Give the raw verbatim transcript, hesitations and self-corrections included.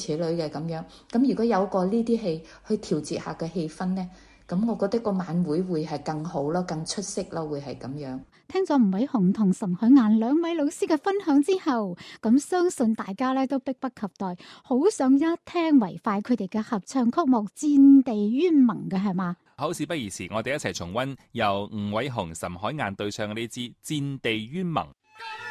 此類嘅咁樣。咁如果有個呢啲戲去調節下嘅氣氛呢，咁我覺得個晚會會係更好咯，更出色咯，會係咁樣。 聽咗吳偉雄同岑海岩兩位老師嘅分享之後，咁相信大家咧都迫不及待，好想一聽為快佢哋嘅合唱曲目《戰地冤盟》嘅係嘛？ 好，事不宜遲，我哋一齊重溫由吳偉雄、岑海岩對唱嘅呢支《戰地冤盟》。